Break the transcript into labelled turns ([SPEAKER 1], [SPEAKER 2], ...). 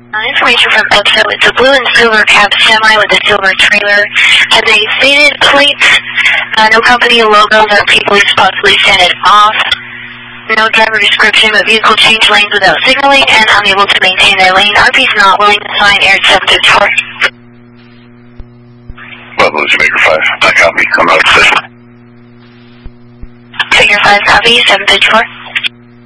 [SPEAKER 1] Information from EPSO. It's a blue and silver cab semi with a silver trailer. Has a faded plate, no company logos or people who's possibly sent it off. No driver description, but vehicle change lanes without signaling and unable to maintain their lane. RP is not willing to sign air 754.
[SPEAKER 2] Bravo, Jamaica 5. I copy. I'm out of session.
[SPEAKER 1] Figure 5 copy, 754.